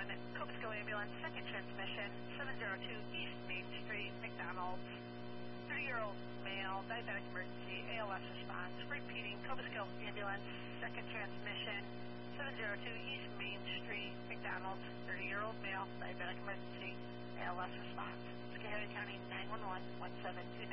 911, Cobesco Ambulance, second transmission, 702 East Main Street, McDonald's. 30-year-old male, diabetic emergency, ALS response. Repeating, Cobesco Ambulance, second transmission, 702 East Main Street, McDonald's. 30-year-old male, diabetic emergency, ALS response. Schoharie County 911, 1729.